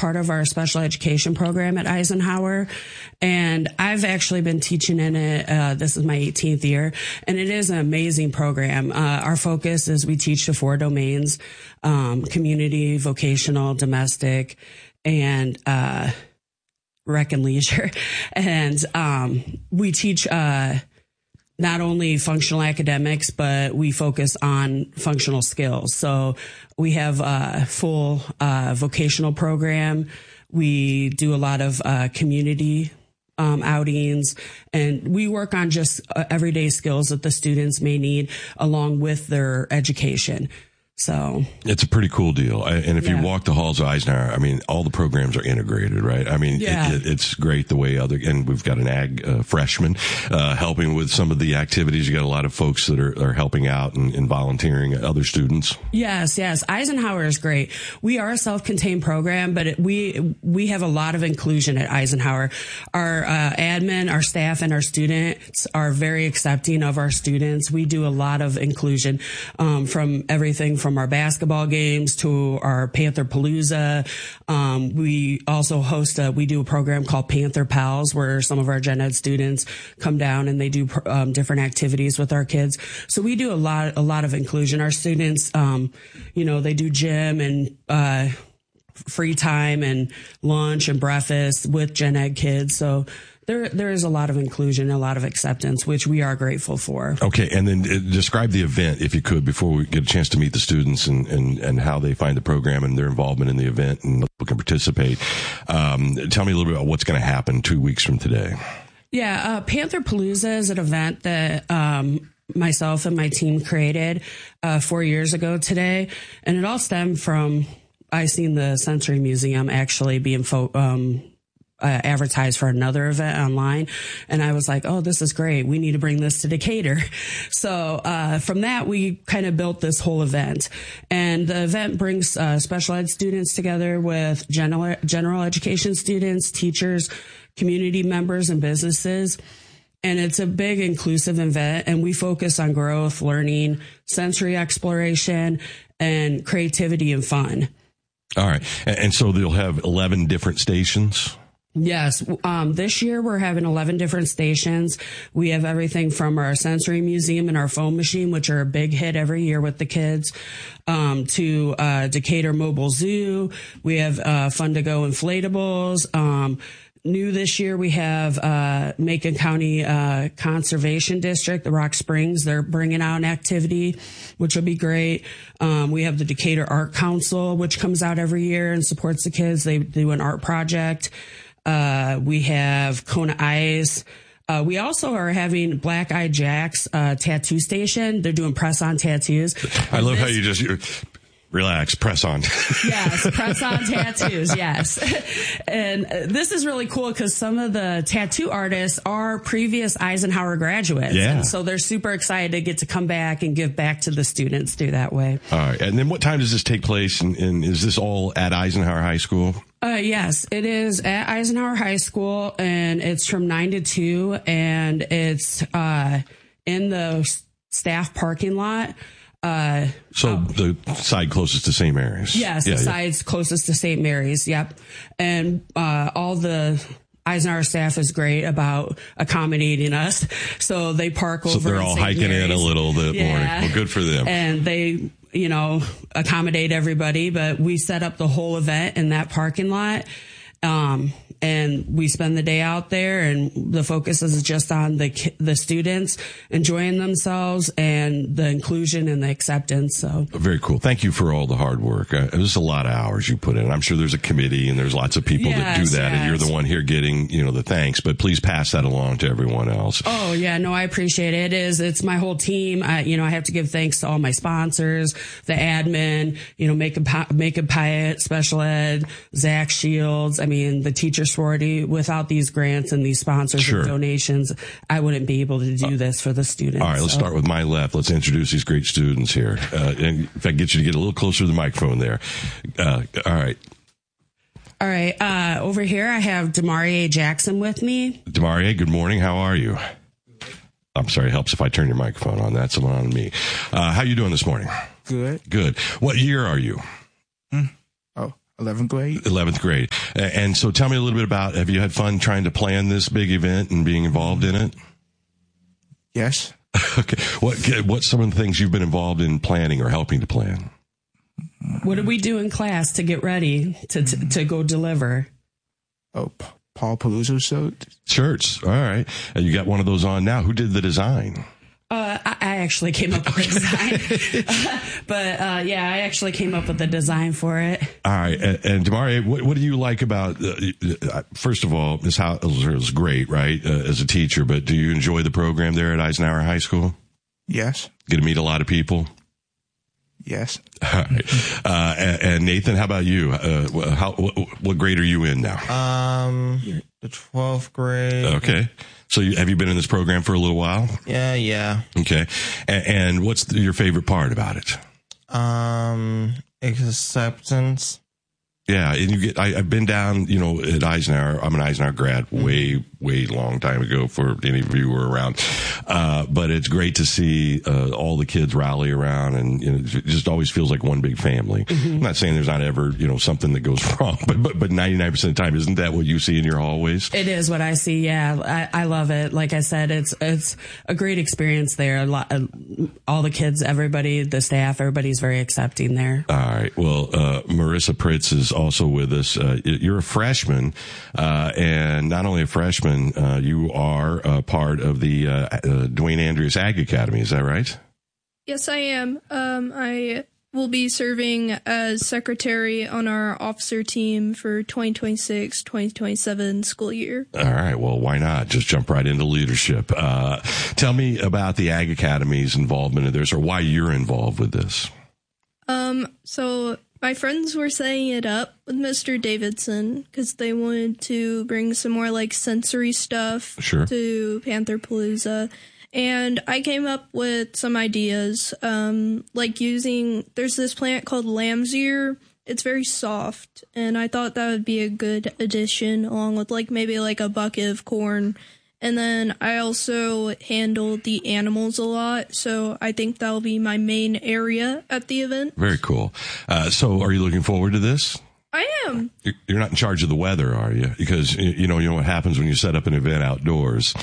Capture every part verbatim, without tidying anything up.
part of our special education program at Eisenhower. And I've actually been teaching in it. Uh, this is my eighteenth year, and it is an amazing program. Uh, our focus is we teach the four domains, um, community, vocational, domestic, and, uh, rec and leisure. And, um, we teach, uh, not only functional academics, but we focus on functional skills. So we have a full uh, vocational program. We do a lot of uh, community um, outings, and we work on just uh, everyday skills that the students may need along with their education. So it's a pretty cool deal. And if yeah. you walk the halls of Eisenhower, I mean, all the programs are integrated, right? I mean, yeah. it, it, it's great the way other, and we've got an ag uh, freshman, uh, helping with some of the activities. You got a lot of folks that are, are helping out and, and volunteering other students. Yes, yes. Eisenhower is great. We are a self-contained program, but it, we, we have a lot of inclusion at Eisenhower. Our, uh, admin, our staff, and our students are very accepting of our students. We do a lot of inclusion, um, from everything from our basketball games to our Panther Palooza. Um, we also host a, we do a program called Panther Pals, where some of our gen ed students come down and they do um, different activities with our kids. So we do a lot, a lot of inclusion. Our students, um, you know, they do gym and, uh, free time and lunch and breakfast with gen ed kids. So there, there is a lot of inclusion, a lot of acceptance, which we are grateful for. Okay. And then uh, describe the event, if you could, before we get a chance to meet the students and, and, and how they find the program and their involvement in the event and people can participate. Um, tell me a little bit about what's going to happen two weeks from today. Yeah. Uh, Panther Palooza is an event that, um, myself and my team created, uh, four years ago today. And it all stemmed from, I seen the Sensory Museum actually being, fo- um, Uh, advertised for another event online. And I was like, oh, this is great. We need to bring this to Decatur. So, uh, from that, we kind of built this whole event. And the event brings, uh, special ed students together with general, general education students, teachers, community members, and businesses. And it's a big inclusive event. And we focus on growth, learning, sensory exploration, and creativity and fun. All right. And, and so they'll have eleven different stations? Yes. Um, this year we're having eleven different stations. We have everything from our sensory museum and our foam machine, which are a big hit every year with the kids, um, to, uh, Decatur Mobile Zoo. We have, uh, Fun to Go inflatables. Um, new this year we have, uh, Macon County, uh, Conservation District, the Rock Springs. They're bringing out an activity, which will be great. Um, we have the Decatur Art Council, which comes out every year and supports the kids. They do an art project. Uh, we have Kona Ice. Uh, we also are having Black Eye Jack's, uh, tattoo station. They're doing press on tattoos. I love this, how you just, you relax, press on. Yes, press on tattoos. Yes. And this is really cool because some of the tattoo artists are previous Eisenhower graduates. Yeah. And so they're super excited to get to come back and give back to the students through that way. All right. And then what time does this take place? And, and is this all at Eisenhower High School? Uh, yes, it is at Eisenhower High School, and it's from nine to two, and it's, uh, in the staff parking lot. Uh, so um, the side closest to Saint Mary's. Yes, yeah, the yeah. side's closest to Saint Mary's. Yep. And, uh, all the Eisenhower staff is great about accommodating us. So they park over. So they're all hiking Mary's. in a little that yeah. morning. Well, good for them. And they, you know, accommodate everybody, but we set up the whole event in that parking lot. Um, and we spend the day out there, and the focus is just on the the students enjoying themselves and the inclusion and the acceptance. So very cool. Thank you for all the hard work. Uh, it was a lot of hours you put in. I'm sure there's a committee and there's lots of people yes, that do that, yes. and you're the one here getting, you know, the thanks. But please pass that along to everyone else. Oh yeah, no, I appreciate it. It is. It's my whole team. I, you know, I have to give thanks to all my sponsors, the admin, you know, Macon Macon Pyatt, Special Ed, Zach Shields. I mean, the teacher sorority. Without these grants and these sponsors sure. and donations, I wouldn't be able to do this for the students. All right, let's so. start with my left. Let's introduce these great students here. Uh, and if I get you to get a little closer to the microphone there. Uh, all right. All right. Uh, over here, I have Demarie Jackson with me. Demarie, good morning. How are you? I'm sorry. It helps if I turn your microphone on. That's on me. Uh, how you doing this morning? Good. Good. What year are you? Mm. Oh, eleventh grade. eleventh grade. And so tell me a little bit about, have you had fun trying to plan this big event and being involved in it? Yes. Okay. What, what's some of the things you've been involved in planning or helping to plan? What did we do in class to get ready to to, to go deliver? Oh, P- Paul Paluzzo shirt. Shirts. All right. And you got one of those on now. Who did the design? Uh, I, I actually came up with the design, uh, but uh, yeah, I actually came up with the design for it. All right, and, and Demaria, what, what do you like about? Uh, first of all, Miz Hauser is great, right, uh, as a teacher. But do you enjoy the program there at Eisenhower High School? Yes. Get to meet a lot of people. Yes. All right. Uh, and, and Nathan, how about you? Uh, how what, what grade are you in now? Um, the twelfth grade. Okay. So you, have you been in this program for a little while? Yeah, yeah. Okay. And, and what's the, your favorite part about it? Um, acceptance. Yeah, and you get. I, I've been down, you know, at Eisenhower. I'm an Eisenhower grad, way, way long time ago. For any of you who were around, uh, but it's great to see uh, all the kids rally around, and you know, it just always feels like one big family. Mm-hmm. I'm not saying there's not ever, you know, something that goes wrong, but but but ninety-nine percent of the time, isn't that what you see in your hallways? It is what I see. Yeah, I, I love it. Like I said, it's it's a great experience there. A lot, uh, all the kids, everybody, the staff, everybody's very accepting there. All right. Well, uh, Marissa Pritz is also with us. Uh, you're a freshman, uh, and not only a freshman, uh, you are a part of the uh, uh, Dwayne Andreas Ag Academy. Is that right? Yes, I am. Um, I will be serving as secretary on our officer team for twenty twenty-six twenty twenty-seven school year. All right. Well, why not? Just jump right into leadership. Uh, tell me about the Ag Academy's involvement in this, or why you're involved with this. Um, so my friends were setting it up with Mister Davidson because they wanted to bring some more like sensory stuff sure. to Panther Palooza. And I came up with some ideas, um, like using, there's this plant called lamb's ear. It's very soft, and I thought that would be a good addition along with like maybe like a bucket of corn. And then I also handle the animals a lot, so I think that'll be my main area at the event. Very cool. Uh, so are you looking forward to this? I am. You're not in charge of the weather, are you? Because, you know, you know what happens when you set up an event outdoors.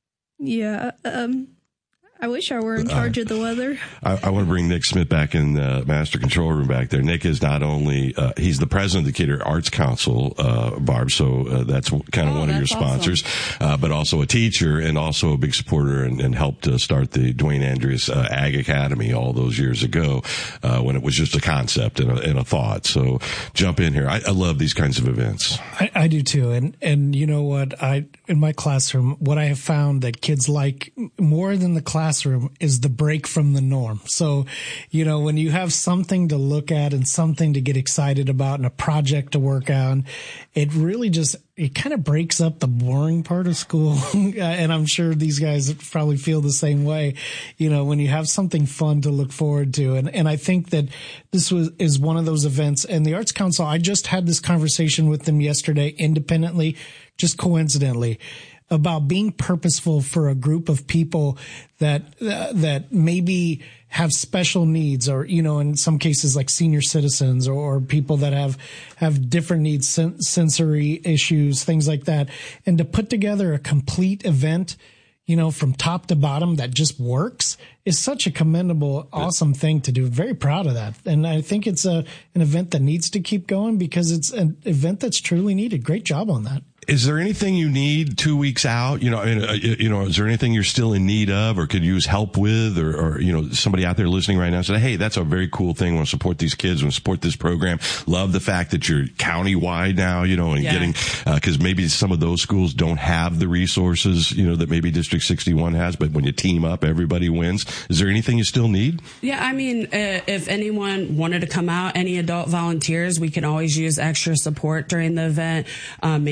Yeah, um, I wish I were in charge uh, of the weather. I, I want to bring Nick Smith back in the master control room back there. Nick is not only, uh, he's the president of the Kidder Arts Council, uh, Barb, so uh, that's kind of oh, one of your sponsors, awesome. uh, but also a teacher and also a big supporter and, and helped uh, start the Dwayne Andreas uh, Ag Academy all those years ago uh, when it was just a concept and a, and a thought. So jump in here. I, I love these kinds of events. I, I do too. And, and you know what? I, in my classroom, what I have found that kids like more than the classroom is the break from the norm. So, you know, when you have something to look at and something to get excited about and a project to work on, it really just, it kind of breaks up the boring part of school. And I'm sure these guys probably feel the same way, you know, when you have something fun to look forward to. And, and I think that this was, is one of those events. And the Arts Council, I just had this conversation with them yesterday independently, just coincidentally, about being purposeful for a group of people that uh, that maybe have special needs, or, you know, in some cases like senior citizens, or, or people that have have different needs, sen- sensory issues, things like that, and to put together a complete event, you know, from top to bottom that just works is such a commendable, awesome thing to do. Very proud of that. And I think it's a an event that needs to keep going because it's an event that's truly needed. Great job on that. Is there anything you need two weeks out? You know, you know, is there anything you're still in need of, or could use help with, or, or you know, somebody out there listening right now said, "Hey, that's a very cool thing. I want to support these kids. I want to support this program. Love the fact that you're county-wide now, you know, and yeah. getting because uh, maybe some of those schools don't have the resources, you know, that maybe District sixty-one has. But when you team up, everybody wins. Is there anything you still need? Yeah, I mean, uh, if anyone wanted to come out, any adult volunteers, we can always use extra support during the event. Uh, Manning State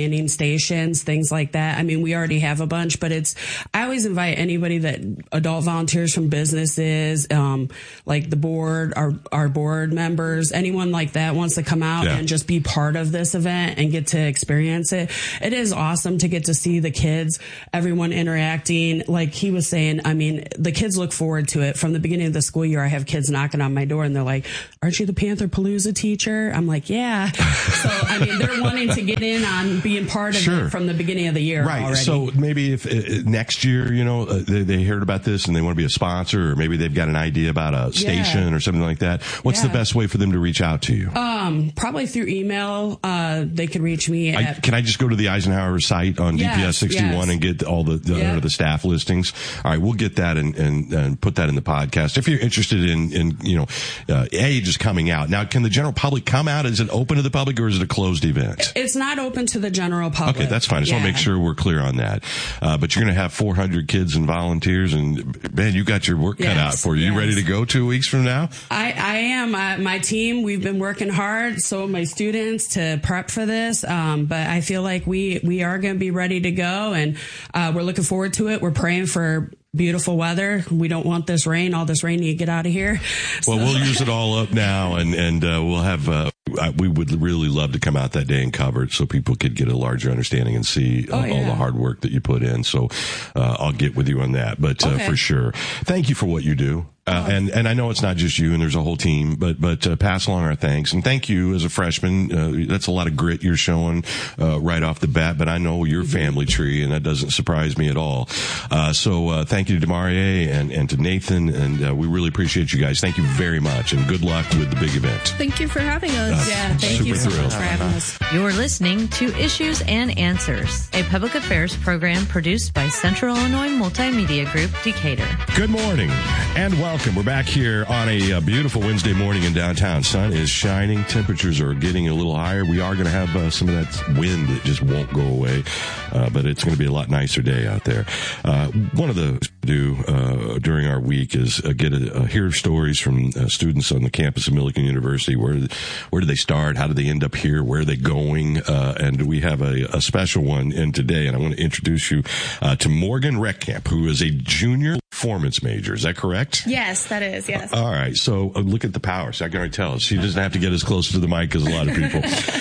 stations, things like that. I mean, we already have a bunch, but it's, I always invite anybody that adult volunteers from businesses, um, like the board, our, our board members, anyone like that wants to come out Yeah. and just be part of this event and get to experience it. It is awesome to get to see the kids, everyone interacting. Like he was saying, I mean, the kids look forward to it. From the beginning of the school year, I have kids knocking on my door and they're like, aren't you the Panther Palooza teacher? I'm like, yeah. So, I mean, they're wanting to get in on being part of Sure. it from the beginning of the year Right. already. So maybe if uh, next year, you know, uh, they, they heard about this and they want to be a sponsor, or maybe they've got an idea about a station or something like that. What's Yeah. the best way for them to reach out to you? Um, probably through email. Uh, they can reach me I, at. can I just go to the Eisenhower site on Yes, D P S sixty-one yes. and get all the the, Yeah. the staff listings? All right, we'll get that and, and, and put that in the podcast. If you're interested in, in you know, uh, age is coming out. Now, can the general public come out? Is it open to the public or is it a closed event? It's not open to the general public. Okay, that's fine. I just want to Yeah. make sure we're clear on that. Uh, but you're going to have four hundred kids and volunteers, and man, you got your work cut Yes, out for you. You yes. ready to go two weeks from now? I, I am. Uh, my team, we've been working hard, so my students, to prep for this. Um, but I feel like we, we are going to be ready to go, and uh, we're looking forward to it. We're praying for beautiful weather. We don't want this rain. All this rain, you get out of here. Well, we'll use it all up now, and and uh, we'll have. Uh, we would really love to come out that day and cover it, so people could get a larger understanding and see uh, Oh, all yeah. the hard work that you put in. So uh, I'll get with you on that, but uh, Okay. for sure, thank you for what you do. Uh, and, and I know it's not just you and there's a whole team, but, but, uh, pass along our thanks. And thank you as a freshman. Uh, that's a lot of grit you're showing, uh, right off the bat, but I know your family tree and that doesn't surprise me at all. Uh, so, uh, thank you to Demarie and, and to Nathan. And, uh, we really appreciate you guys. Thank you very much and good luck with the big event. Thank you for having us. Yeah, thank Super you so thrilled. much for having us. You're listening to Issues and Answers, a public affairs program produced by Central Illinois Multimedia Group, Decatur. Good morning and welcome. We're back here on a uh, beautiful Wednesday morning in downtown. Sun is shining. Temperatures are getting a little higher. We are going to have uh, some of that wind that just won't go away, uh, but it's going to be a lot nicer day out there. Uh, one of the things we do uh, during our week is uh, get a, uh, hear stories from uh, students on the campus of Millikan University. Where where did they start? How did they end up here? Where are they going? Uh, and we have a, a special one in today, and I want to introduce you uh, to Morgan Reckcamp, who is a junior performance major. Is that correct? Yes, that is, yes. All right. So uh, look at the power. So I can already tell. She doesn't have to get as close to the mic as a lot of people.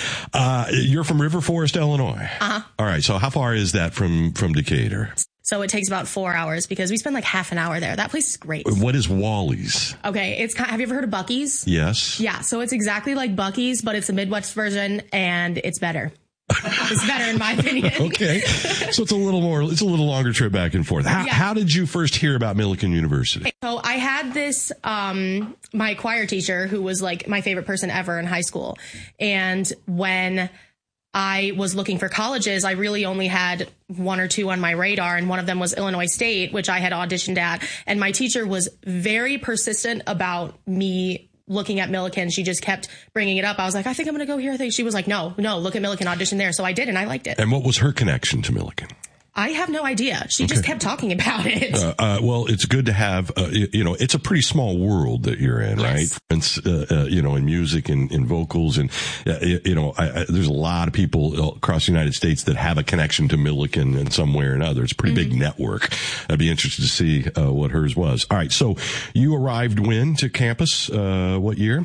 uh, you're from River Forest, Illinois. Uh-huh. All right. So how far is that from, from Decatur? So it takes about four hours because we spend like half an hour there. That place is great. What is Wally's? Okay, it's kind have you ever heard of Buc-ee's? Yes. Yeah, so it's exactly like Buc-ee's, but it's a Midwest version and it's better. It's better in my opinion. Okay. So it's a little more, it's a little longer trip back and forth. How, Yeah. how did you first hear about Millikan University? So I had this, um, my choir teacher who was like my favorite person ever in high school. And when I was looking for colleges, I really only had one or two on my radar, and one of them was Illinois State, which I had auditioned at. And my teacher was very persistent about me looking at Millikan. She just kept bringing it up. I was like, I think I'm going to go here. I think she was like, no, no, look at Millikan, audition there. So I did, and I liked it. And what was her connection to Millikan? I have no idea. She just kept talking about it. Uh, uh, well, it's good to have, uh, you, you know, it's a pretty small world that you're in, Yes. right? It's, uh, uh, you know, in music and in vocals. And, uh, you, you know, I, I, there's a lot of people across the United States that have a connection to Millikan in some way or another. It's a pretty Mm-hmm. big network. I'd be interested to see uh, what hers was. All right. So you arrived when to campus? Uh, what year?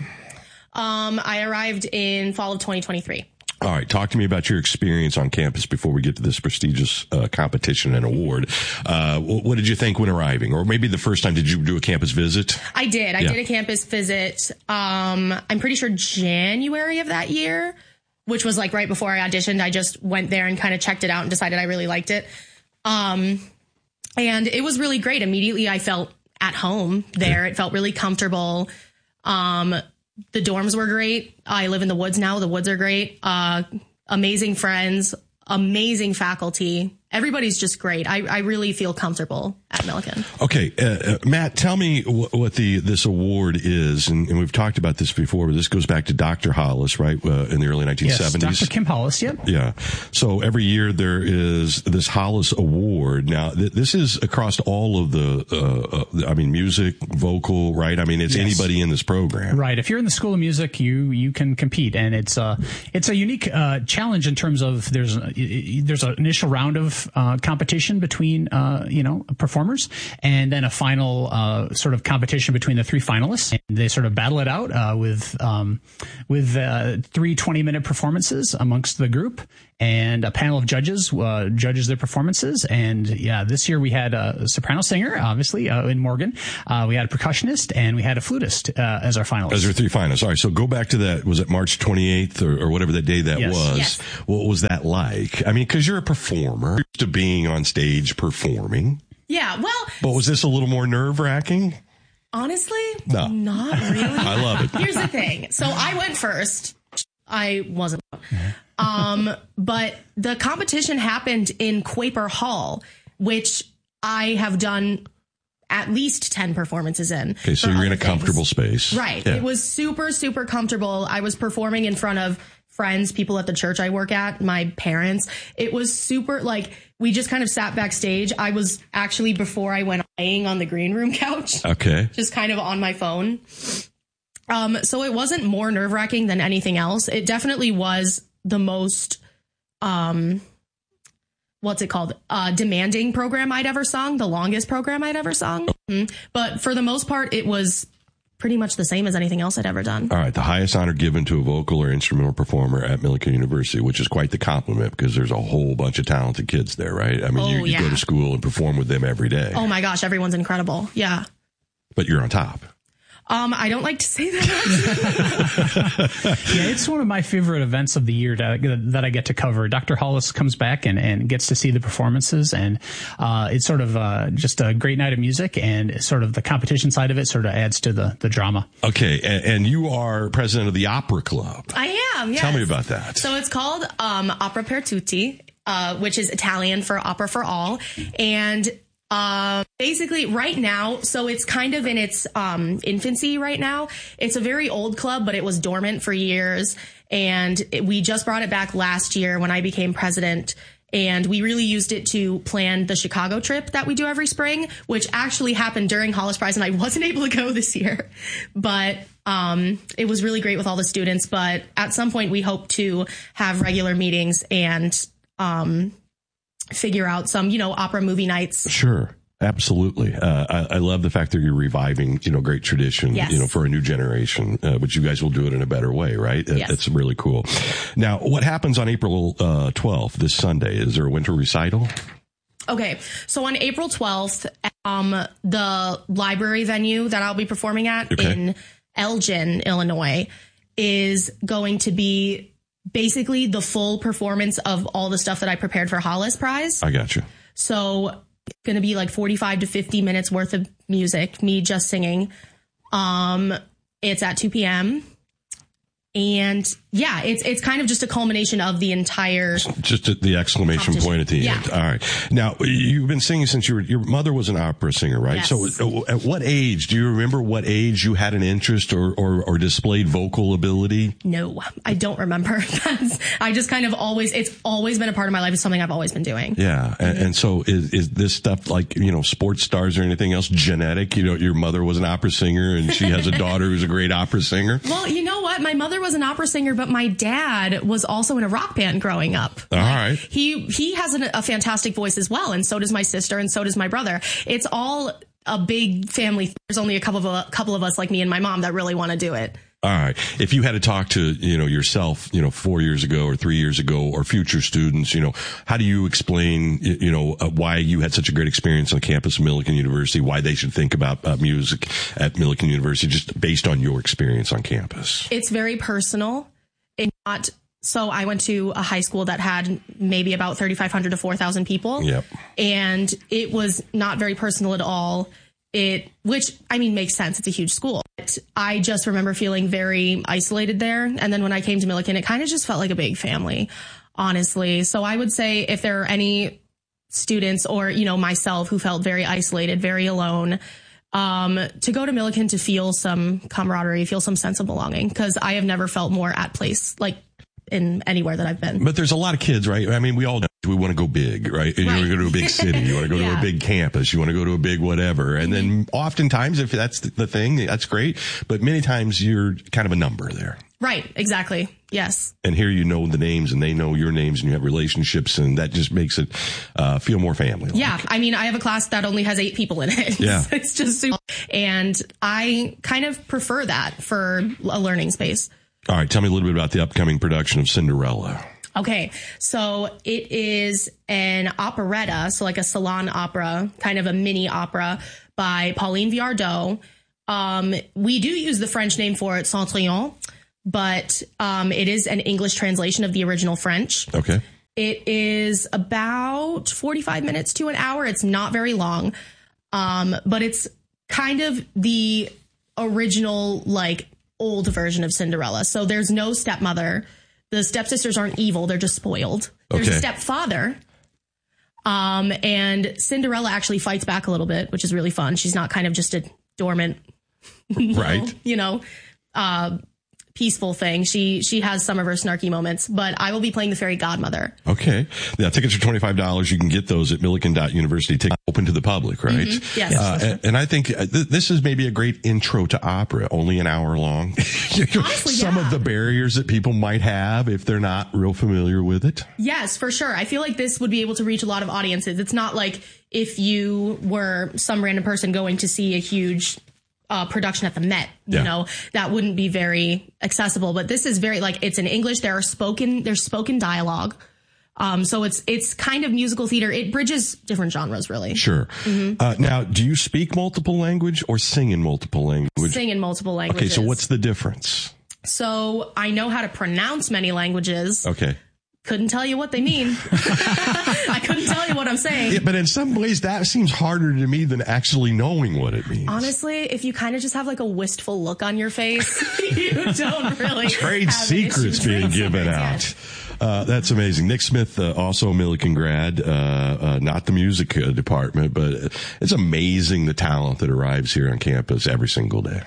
Um, I arrived in fall of twenty twenty-three. All right. Talk to me about your experience on campus before we get to this prestigious uh, competition and award. Uh, what, what did you think when arriving? Or maybe the first time, did you do a campus visit? I did. I Yeah. did a campus visit. Um, I'm pretty sure January of that year, which was like right before I auditioned. I just went there and kind of checked it out and decided I really liked it. Um, and it was really great. Immediately I felt at home there. It felt really comfortable. Um, the dorms were great. I live in the woods now. The woods are great. Uh, amazing friends, amazing faculty. Everybody's just great. I, I really feel comfortable. at Millikan. Okay, uh, uh, Matt, tell me wh- what the this award is, and, and we've talked about this before, but this goes back to Doctor Hollis, right, uh, in the early nineteen seventies. Yes, Doctor Kim Hollis, yep. Yeah. So every year there is this Hollis Award. Now, th- this is across all of the, uh, uh, I mean, music, vocal, right? I mean, it's Yes. anybody in this program. Right. If you're in the School of Music, you you can compete, and it's a it's a unique uh, challenge in terms of there's a, there's an initial round of uh, competition between uh, you know performers. And then a final uh, sort of competition between the three finalists. And they sort of battle it out uh, with um, with uh, three twenty-minute performances amongst the group. And a panel of judges uh, judges their performances. And yeah, this year we had a soprano singer, obviously, uh, in Morgan. Uh, we had a percussionist, and we had a flutist uh, as our finalists. As our three finalists. All right, so go back to that. Was it March twenty-eighth or, or whatever that day that Yes. was? Yes. What was that like? I mean, because you're a performer, you're used to being on stage performing. Yeah, well, But was this a little more nerve-wracking? honestly, No. not really. I love it. Here's the thing. So I went first. I wasn't. Um, but the competition happened in Quaper Hall, which I have done at least ten performances in. Okay, so for you're in a other comfortable things. space. Right. Yeah. It was super, super comfortable. I was performing in front of friends, people at the church I work at, my parents. It was super, like, we just kind of sat backstage. I was actually, before I went, laying on the green room couch. Okay. Just kind of on my phone. Um, so it wasn't more nerve wracking than anything else. It definitely was the most, um, what's it called? Uh, demanding program I'd ever sung, the longest program I'd ever sung. Mm-hmm. But for the most part, it was pretty much the same as anything else I'd ever done. All right, the highest honor given to a vocal or instrumental performer at Millikan University, which is quite the compliment because there's a whole bunch of talented kids there, right? I mean, Oh, you, you yeah. go to school and perform with them every day, Oh my gosh, everyone's incredible. Yeah. but you're on top. Um, I don't like to say that. Yeah, it's one of my favorite events of the year that, that I get to cover. Doctor Hollis comes back and, and gets to see the performances, and uh, it's sort of uh, just a great night of music, and sort of the competition side of it sort of adds to the, the drama. Okay, and, and you are president of the Opera Club. I am, yes. Tell me about that. So it's called um, Opera per Tutti, uh, which is Italian for Opera for All. And uh, basically right now, so it's kind of in its um, infancy right now. It's a very old club, but it was dormant for years. And it, we just brought it back last year when I became president. And we really used it to plan the Chicago trip that we do every spring, which actually happened during Hollis Prize, and I wasn't able to go this year. But um, it was really great with all the students. But at some point, we hope to have regular meetings and um, figure out some, you know, opera movie nights. Sure. Absolutely. Uh, I, I love the fact that you're reviving, you know, great tradition, Yes. you know, for a new generation, uh, but you guys will do it in a better way, right? That- Yes. That's really cool. Now, what happens on April uh, twelfth, this Sunday? Is there a winter recital? Okay, so on April twelfth, um, the library venue that I'll be performing at Okay. in Elgin, Illinois, is going to be basically the full performance of all the stuff that I prepared for Hollis Prize. I got you. So it's going to be like forty-five to fifty minutes worth of music, me just singing. Um, it's at two p.m. And yeah, it's it's kind of just a culmination of the entire. Just at the exclamation Competition. point at the Yeah. end. All right. Now, you've been singing since you were, your mother was an opera singer, right? Yes. So uh, at what age, do you remember what age you had an interest or, or, or displayed vocal ability? No, I don't remember. That's, I just kind of always, it's always been a part of my life. It's something I've always been doing. Yeah. And, and so is, is this stuff like, you know, sports stars or anything else genetic? You know, your mother was an opera singer and she has a daughter who's a great opera singer. Well, you know what? My mother was an opera singer, but my dad was also in a rock band growing up. All right. He he has an, a fantastic voice as well, and so does my sister, and so does my brother. It's all a big family. There's only a couple of a couple of us, like me and my mom, that really want to do it. All right. If you had to talk to, you know, yourself, you know, four years ago or three years ago or future students, you know, how do you explain, y- you know, uh, why you had such a great experience on the campus of Millikan University, why they should think about uh, music at Millikan University, just based on your experience on campus? It's very personal. It's not. So I went to a high school that had maybe about thirty-five hundred to four thousand people. Yep. And it was not very personal at all. It, which I mean, makes sense. It's a huge school. But I just remember feeling very isolated there. And then when I came to Millikan, it kind of just felt like a big family, honestly. So I would say if there are any students or, you know, myself who felt very isolated, very alone, um, to go to Millikin to feel some camaraderie, feel some sense of belonging, because I have never felt more at place, like in anywhere that I've been. But there's a lot of kids, right? I mean, we all know we want to go big, right? You Right. want to go to a big city. You want to go Yeah. to a big campus. You want to go to a big whatever. And then oftentimes, if that's the thing, that's great. But many times you're kind of a number there. Right. Exactly. Yes. And here you know the names and they know your names and you have relationships and that just makes it uh, feel more family. Yeah. I mean, I have a class that only has eight people in it. Yeah. It's just super. And I kind of prefer that for a learning space. All right. Tell me a little bit about the upcoming production of Cinderella. Okay. So it is an operetta. So like a salon opera, kind of a mini opera by Pauline Viardot. Um, we do use the French name for it, Cendrillon, but um, it is an English translation of the original French. Okay. It is about forty-five minutes to an hour. It's not very long, um, but it's kind of the original, like, old version of Cinderella. So there's no stepmother. The stepsisters aren't evil. They're just spoiled. There's Okay. a stepfather. Um, and Cinderella actually fights back a little bit, which is really fun. She's not kind of just a dormant, Right. you know, uh, peaceful thing. She she has some of her snarky moments, but I will be playing the fairy godmother. Okay. Now, tickets are twenty-five dollars. You can get those at millikin dot university. Tickets open to the public, right? Mm-hmm. Yes. Uh, and, and I think uh, th- this is maybe a great intro to opera, only an hour long. Honestly, Some yeah. of the barriers that people might have if they're not real familiar with it. Yes, for sure. I feel like this would be able to reach a lot of audiences. It's not like if you were some random person going to see a huge uh, production at the Met, you Yeah. know, that wouldn't be very accessible. But this is very, like, it's in English. There are spoken, there's spoken dialogue. Um, so it's, it's kind of musical theater. It bridges different genres, really. Sure. Mm-hmm. Uh, now, do you speak multiple language or sing in multiple language? Sing in multiple Okay, languages. so what's the difference? So I know how to pronounce many languages. Okay. Couldn't tell you what they mean. I couldn't tell you what I'm saying. Yeah, but in some ways that seems harder to me than actually knowing what it means. Honestly, if you kind of just have like a wistful look on your face, you don't really Trade have an secrets issue. being Trade given secrets, out. Uh, that's amazing. Nick Smith, uh, also a Millikin grad, uh, uh, not the music uh, department, but it's amazing the talent that arrives here on campus every single day.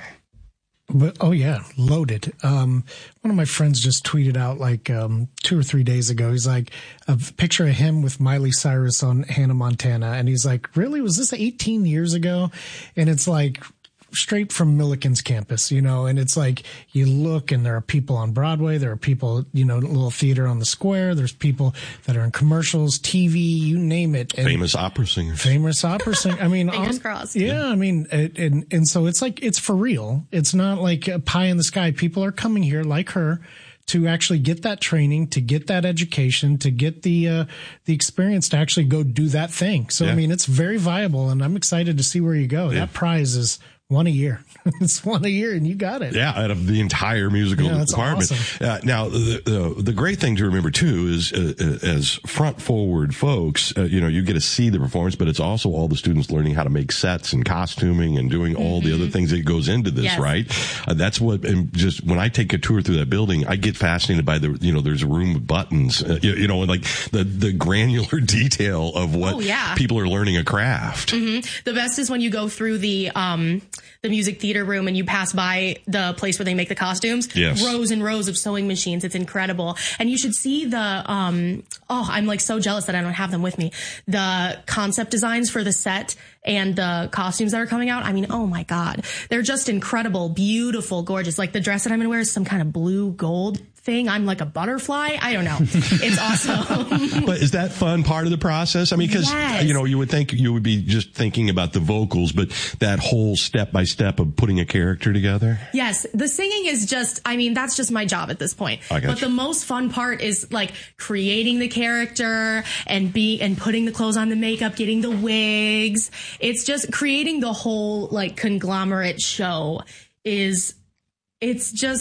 But, oh yeah, loaded. Um, one of my friends just tweeted out like, um, two or three days ago. He's like, a picture of him with Miley Cyrus on Hannah Montana. And he's like, really? Was this eighteen years ago? And it's like, straight from Millikin's campus, you know, and it's like you look and there are people on Broadway, there are people, you know, little theater on the square, there's people that are in commercials, T V, you name it. And Famous opera singers. famous opera singer. I mean, Fingers on- crossed. Yeah, I mean, it, and and so it's like it's for real. It's not like a pie in the sky. People are coming here like her to actually get that training, to get that education, to get the uh, the experience to actually go do that thing. So Yeah. I mean, it's very viable, and I'm excited to see where you go. Yeah. That prize is one a year. It's one a year, and you got it. Yeah, out of the entire musical Yeah, that's department. awesome. Uh, now, the, the the great thing to remember too is, uh, uh, as front forward folks, uh, you know, you get to see the performance, but it's also all the students learning how to make sets and costuming and doing all the other things that goes into this, Yes. right? Uh, that's what. And just when I take a tour through that building, I get fascinated by the, you know, there's a room with buttons, uh, you, you know, and like the the granular detail of what Oh, yeah. people are learning a craft. The best is when you go through the um the music theater room and you pass by the place where they make the costumes. Yes. Rows and rows of sewing machines. It's incredible. And you should see the um oh, I'm like so jealous that I don't have them with me. The concept designs for the set and the costumes that are coming out. I mean, oh my God. They're just incredible, beautiful, gorgeous. Like the dress that I'm gonna wear is some kind of blue gold thing. I'm like a butterfly. I don't know. It's awesome. But is that fun part of the process? I mean, because, Yes. you know, you would think you would be just thinking about the vocals, but that whole step by step of putting a character together. Yes, the singing is just, I mean, that's just my job at this point. I got But you. the most fun part is like creating the character and be and putting the clothes on, the makeup, getting the wigs. It's just creating the whole like conglomerate show is it's just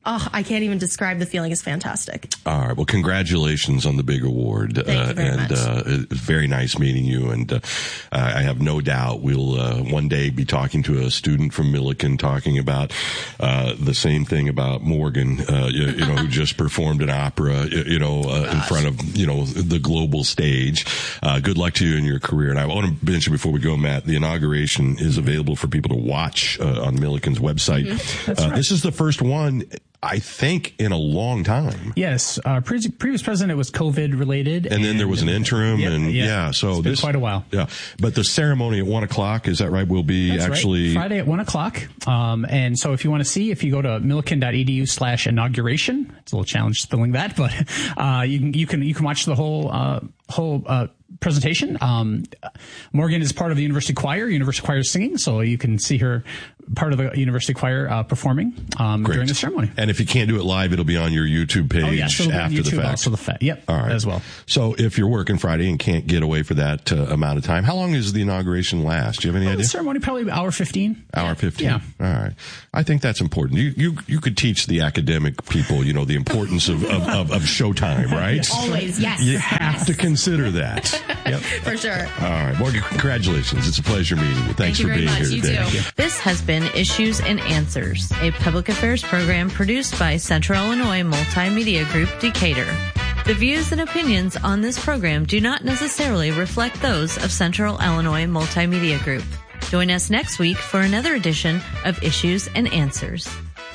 oh, I can't even describe the feeling. It's fantastic. All right. Well, congratulations on the big award. Thank uh, you very and much. Uh, it's very nice meeting you. And uh, I have no doubt we'll uh, one day be talking to a student from Millikin talking about uh, the same thing about Morgan, uh, you, you know, who just performed an opera, you, you know, uh, in front of, you know, the global stage. Uh, good luck to you in your career. And I want to mention before we go, Matt, the inauguration is available for people to watch uh, on Millikin's website. Mm-hmm. Uh, right. This is the first one, I think, in a long time. Yes, uh, pre- previous president was COVID related, and, and then there was an interim, yeah, and yeah, yeah so it's been this quite a while. Yeah, but the ceremony at one o'clock, is that right? Will be That's actually right. Friday at one o'clock. Um, and so if you want to see, if you go to millikin.edu slash inauguration, it's a little challenge spelling that, but uh, you can you can you can watch the whole uh, whole. Uh, presentation. Um, Morgan is part of the University Choir. University Choir is singing, so you can see her part of the University Choir uh, performing um, during the ceremony. And if you can't do it live, it'll be on your YouTube page oh, yeah, so after YouTube the fact. Also the fa- yep, all right. as well. So if you're working Friday and can't get away for that uh, amount of time, how long does the inauguration last? Do you have any oh, idea? The ceremony probably hour fifteen. Hour fifteen. Yeah. All right. I think that's important. You you you could teach the academic people, you know, the importance of of, of, of showtime, right? Yes. Always, yes. You have yes. to consider that. Yep. For sure. All right, Morgan, congratulations. It's a pleasure meeting you. Thanks Thank you for being very much. here You today. too. This has been Issues and Answers, a public affairs program produced by Central Illinois Multimedia Group, Decatur. The views and opinions on this program do not necessarily reflect those of Central Illinois Multimedia Group. Join us next week for another edition of Issues and Answers.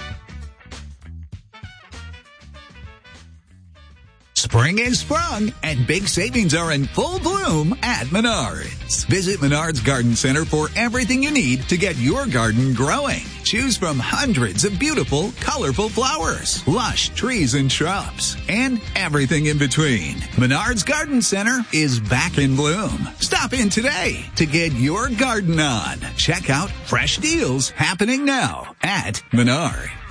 Spring is sprung, and big savings are in full bloom at Menards. Visit Menards Garden Center for everything you need to get your garden growing. Choose from hundreds of beautiful, colorful flowers, lush trees and shrubs, and everything in between. Menards Garden Center is back in bloom. Stop in today to get your garden on. Check out fresh deals happening now at Menards.